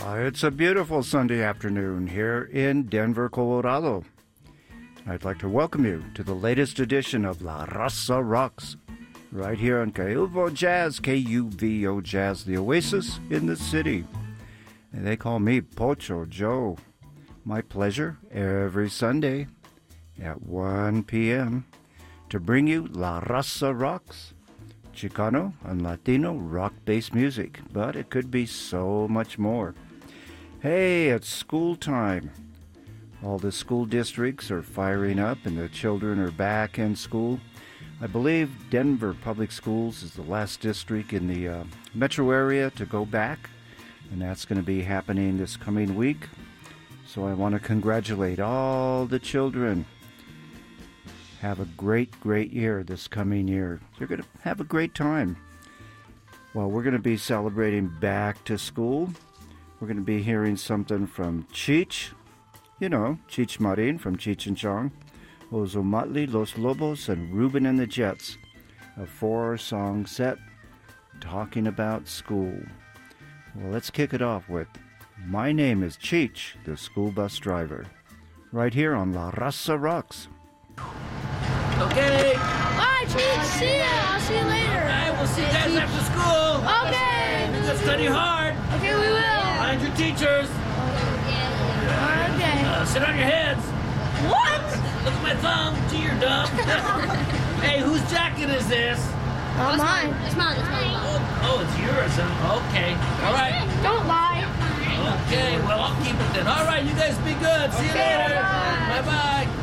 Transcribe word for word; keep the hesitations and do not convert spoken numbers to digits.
Uh, it's a beautiful Sunday afternoon here in Denver, Colorado. I'd like to welcome you to the latest edition of La Raza Rocks, right here on K U V O Jazz, K U V O Jazz, the oasis in the city. And they call me Pocho Joe. My pleasure every Sunday at one p.m. to bring you La Raza Rocks, Chicano and Latino rock-based music, but it could be so much more. Hey, it's school time. All the school districts are firing up and the children are back in school. I believe Denver Public Schools is the last district in the uh, metro area to go back, and that's going to be happening this coming week. So I want to congratulate all the children. Have a great, great year this coming year. You're going to have a great time. Well, we're going to be celebrating back to school. We're going to be hearing something from Cheech. You know, Cheech Marin from Cheech and Chong, Ozomatli, Los Lobos, and Ruben and the Jets. A four-song set talking about school. Well, let's kick it off with My Name is Cheech, the School Bus Driver, right here on La Raza Rocks. Okay. Bye, Cheech. See ya. I'll see you later. All right, we'll see you guys after school. Okay. You guys study hard. Okay, we will. Find your teachers. Okay. Uh, sit on your heads. What? Look at my thumb. Gee, you're dumb. Hey, whose jacket is this? Not mine. It's mine. It's mine. Oh, oh, it's yours. Huh? Okay. All right. Don't lie. Okay, well, I'll keep it then. All right, you guys be good. See you Okay, later. bye. Bye-bye.